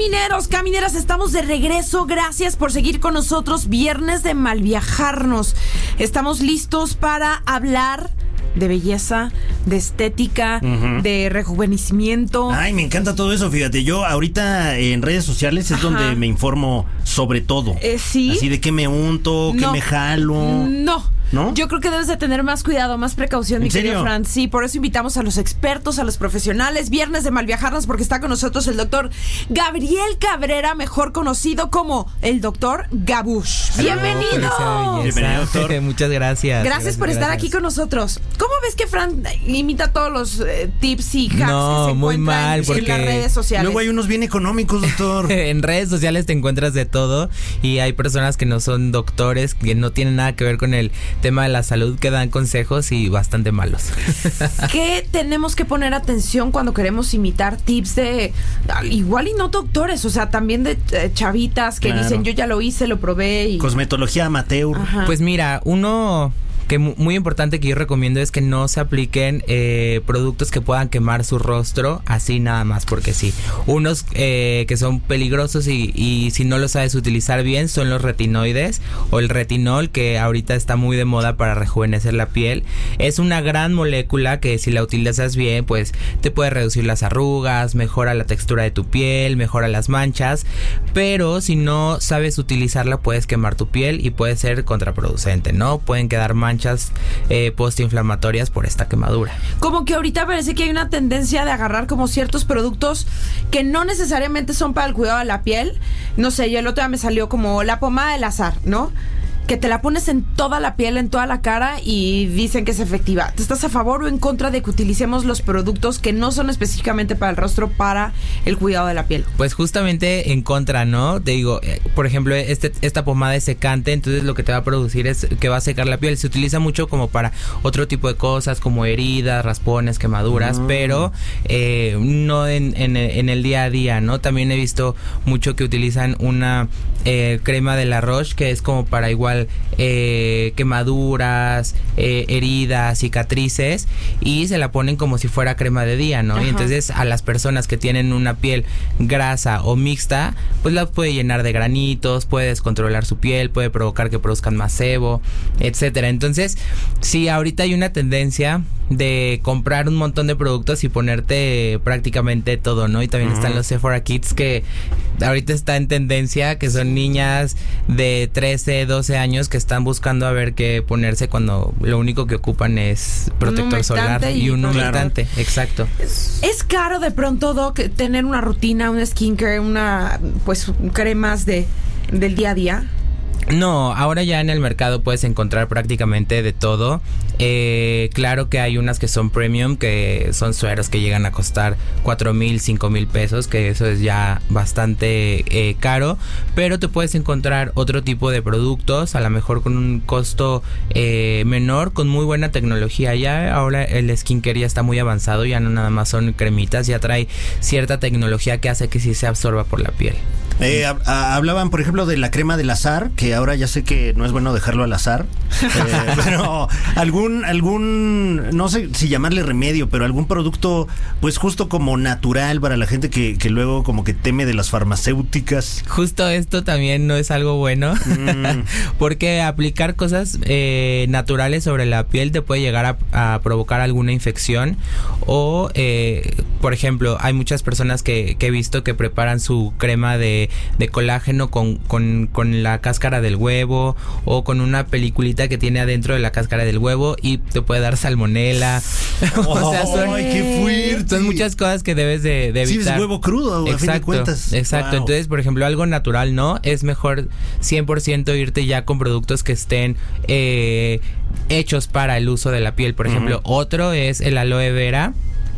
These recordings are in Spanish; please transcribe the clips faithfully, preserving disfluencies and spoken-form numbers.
Camineros, camineras, estamos de regreso. Gracias por seguir con nosotros. Viernes de Malviajarnos. Estamos listos para hablar de belleza, de estética, uh-huh. de rejuvenecimiento. Ay, me encanta todo eso, fíjate. Yo ahorita en redes sociales es Ajá. donde me informo sobre todo. Eh, ¿Sí? Así de qué me unto, no. qué me jalo. No. ¿No? Yo creo que debes de tener más cuidado, más precaución, mi querido Fran. Sí, por eso invitamos a los expertos, a los profesionales. Viernes de Malviajarnos, porque está con nosotros el doctor Gabriel Cabrera, mejor conocido como el doctor Gabush. ¡Bienvenido! Bienvenido, doctor. Muchas gracias. Gracias, gracias por estar gracias. aquí con nosotros. ¿Cómo ves que Fran imita todos los eh, tips y hacks no, que se muy encuentran mal, en porque las redes sociales? Luego hay unos bien económicos, doctor. En redes sociales te encuentras de todo y hay personas que no son doctores, que no tienen nada que ver con el tema de la salud, que dan consejos y bastante malos. ¿Qué tenemos que poner atención cuando queremos imitar tips de igual y no doctores, o sea, también de eh, chavitas que claro. dicen yo ya lo hice, lo probé y... Cosmetología amateur. Ajá. Pues mira, uno que muy importante que yo recomiendo es que no se apliquen eh, productos que puedan quemar su rostro así nada más porque sí. Unos eh, que son peligrosos y, y si no los sabes utilizar bien son los retinoides o el retinol, que ahorita está muy de moda para rejuvenecer la piel. Es una gran molécula que si la utilizas bien pues te puede reducir las arrugas, mejora la textura de tu piel, mejora las manchas, pero si no sabes utilizarla puedes quemar tu piel y puede ser contraproducente, ¿no? Pueden quedar manchas Eh, postinflamatorias por esta quemadura. Como que ahorita parece que hay una tendencia de agarrar como ciertos productos que no necesariamente son para el cuidado de la piel. No sé, yo el otro día me salió como la pomada del azar, ¿no? Que te la pones en toda la piel, en toda la cara y dicen que es efectiva. ¿Te estás a favor o en contra de que utilicemos los productos que no son específicamente para el rostro para el cuidado de la piel? Pues justamente en contra, ¿no? Te digo, eh, por ejemplo, este, esta pomada es secante, entonces lo que te va a producir es que va a secar la piel. Se utiliza mucho como para otro tipo de cosas, como heridas, raspones, quemaduras, mm. pero eh, no en, en, en el día a día, ¿no? También he visto mucho que utilizan una eh, crema de la Roche, que es como para igual Eh, quemaduras, eh, heridas, cicatrices y se la ponen como si fuera crema de día, ¿no? Ajá. Y entonces a las personas que tienen una piel grasa o mixta, pues la puede llenar de granitos, puede descontrolar su piel, puede provocar que produzcan más sebo, etcétera. Entonces, sí, ahorita hay una tendencia de comprar un montón de productos y ponerte prácticamente todo, ¿no? Y también uh-huh. están los Sephora Kids, que ahorita está en tendencia, que son niñas de trece, doce años que están buscando a ver qué ponerse cuando lo único que ocupan es protector solar y, y un humectante. Claro. Exacto. Es, es caro de pronto, Doc, tener una rutina, un skincare, una pues cremas de del día a día. No, ahora ya en el mercado puedes encontrar prácticamente de todo. Eh, claro que hay unas que son premium, que son sueros que llegan a costar cuatro mil, cinco mil pesos, que eso es ya bastante eh, caro, pero te puedes encontrar otro tipo de productos, a lo mejor con un costo eh, menor, con muy buena tecnología. Ya ahora el skincare ya está muy avanzado, ya no nada más son cremitas, ya trae cierta tecnología que hace que sí se absorba por la piel. Eh, a, a, hablaban, por ejemplo, de la crema del azar, que ahora ya sé que no es bueno dejarlo al azar, eh, pero algún, algún, no sé si llamarle remedio, pero algún producto, pues justo como natural para la gente que, que luego como que teme de las farmacéuticas. Justo esto también no es algo bueno, mm. porque aplicar cosas eh, naturales sobre la piel te puede llegar a, a provocar alguna infección o, eh, por ejemplo, hay muchas personas que, que he visto que preparan su crema de de colágeno con, con, con la cáscara del huevo o con una peliculita que tiene adentro de la cáscara del huevo y te puede dar salmonela. Oh, o sea, son, ¡ay, qué fuerte! Son muchas cosas que debes de, de evitar. Sí, es huevo crudo, exacto, a fin de cuentas. Exacto, wow. Entonces, por ejemplo, algo natural, ¿no? Es mejor cien por ciento irte ya con productos que estén eh, hechos para el uso de la piel. Por ejemplo, uh-huh. otro es el aloe vera.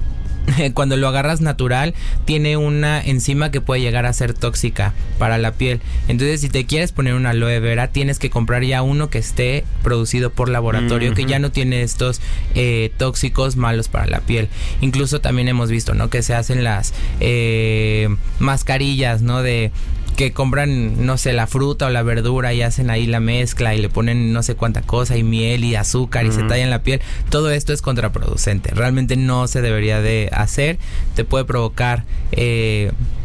Cuando lo agarras natural, tiene una enzima que puede llegar a ser tóxica para la piel. Entonces, si te quieres poner una aloe vera, tienes que comprar ya uno que esté producido por laboratorio, uh-huh. que ya no tiene estos eh, tóxicos malos para la piel. Incluso también hemos visto, ¿no? Que se hacen las eh, mascarillas, ¿no? De que compran, no sé, la fruta o la verdura y hacen ahí la mezcla y le ponen no sé cuánta cosa y miel y azúcar y uh-huh. se tallan la piel. Todo esto es contraproducente. Realmente no se debería de hacer. Te puede provocar eh,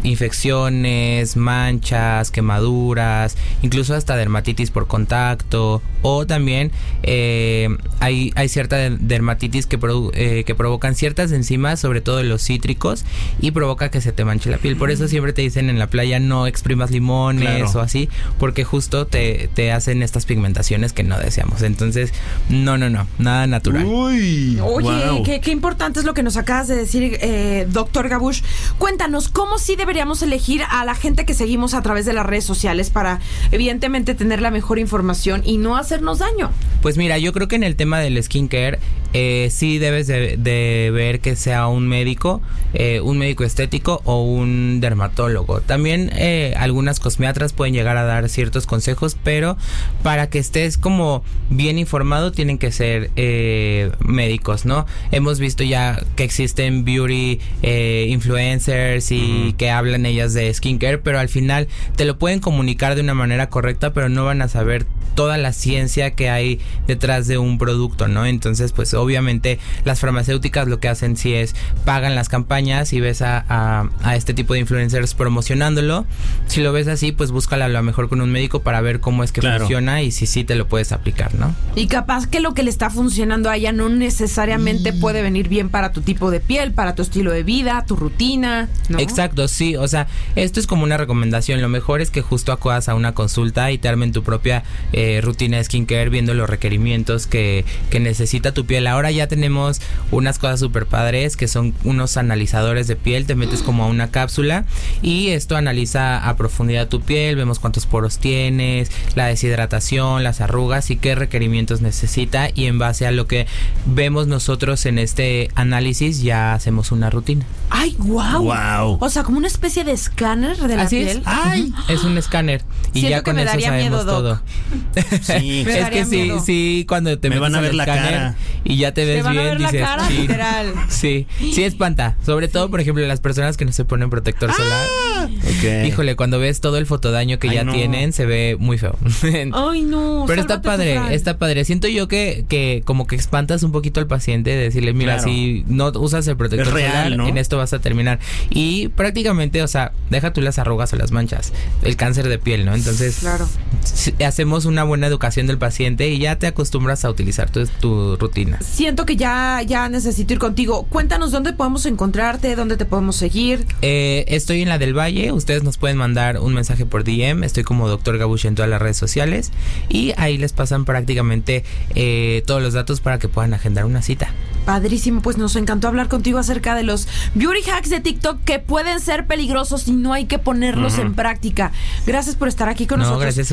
infecciones, manchas, quemaduras, incluso hasta dermatitis por contacto, o también eh, hay, hay cierta dermatitis que, produ- eh, que provocan ciertas enzimas, sobre todo de los cítricos, y provoca que se te manche la piel. Por eso siempre te dicen en la playa no exprimas limones, claro, o así, porque justo te, te hacen estas pigmentaciones que no deseamos. Entonces, no, no, no, nada natural. Uy, Oye, wow. qué, qué importante es lo que nos acabas de decir, eh, doctor Gabush. Cuéntanos, ¿cómo sí deberíamos elegir a la gente que seguimos a través de las redes sociales para, evidentemente, tener la mejor información y no hacernos daño? Pues mira, yo creo que en el tema del skincare, eh, sí debes de, de ver que sea un médico, eh, un médico estético o un dermatólogo. También eh, algunas cosmiatras pueden llegar a dar ciertos consejos, pero para que estés como bien informado tienen que ser eh, médicos, ¿no? Hemos visto ya que existen beauty eh, influencers y uh-huh. que hablan ellas de skincare, pero al final te lo pueden comunicar de una manera correcta, pero no van a saber toda la ciencia que hay detrás de un producto, ¿no? Entonces, pues obviamente las farmacéuticas lo que hacen sí es pagan las campañas y ves a, a, a este tipo de influencers promocionándolo. Si lo ves así, pues búscala a lo mejor con un médico para ver cómo es que claro. funciona y si sí te lo puedes aplicar, ¿no? Y capaz que lo que le está funcionando a ella no necesariamente mm. puede venir bien para tu tipo de piel, para tu estilo de vida, tu rutina, ¿no? Exacto, sí, o sea, esto es como una recomendación. Lo mejor es que justo acudas a una consulta y te armen tu propia eh, rutina de skincare viendo los requerimientos que, que necesita tu piel. Ahora ya tenemos unas cosas súper padres que son unos analizadores de piel. Te metes como a una cápsula y esto analiza a profundidad tu piel. Vemos cuántos poros tienes, la deshidratación, las arrugas y qué requerimientos necesita, y en base a lo que vemos nosotros en este análisis ya hacemos una rutina. ¡Ay, wow! Wow. O sea, como una especie de escáner de la Así piel. Es. ¡Ay! Es un escáner y Siento ya con eso sabemos miedo, todo. Sí. Es que sí, miedo. sí, cuando te me metes van a ver la escáner cara y ya te ves te van bien, a ver dices, la cara, sí, literal. Sí, sí espanta, sobre todo, por ejemplo, las personas que no se ponen protector ah, solar. Okay. Híjole, cuando ves todo el fotodaño que Ay, ya no. tienen, se ve muy feo. Ay, no. Pero está padre, está padre. Siento yo que, que como que espantas un poquito al paciente de decirle, mira, claro. si no usas el protector es real, solar, ¿no? en esto vas a terminar. Y prácticamente, o sea, deja tú las arrugas o las manchas, el cáncer de piel, ¿no? Entonces, claro. hacemos una buena educación del paciente y ya te acostumbras a utilizar tu, tu rutina. Siento que ya, ya necesito ir contigo. Cuéntanos dónde podemos encontrarte, dónde te podemos seguir. Eh, estoy en la del Valle. Ustedes nos pueden mandar un mensaje por D M. Estoy como doctor Gabush en todas las redes sociales y ahí les pasan prácticamente eh, todos los datos para que puedan agendar una cita. Padrísimo, pues nos encantó hablar contigo acerca de los beauty hacks de TikTok que pueden ser peligrosos y no hay que ponerlos uh-huh. en práctica. Gracias por estar aquí con no, nosotros. Gracias.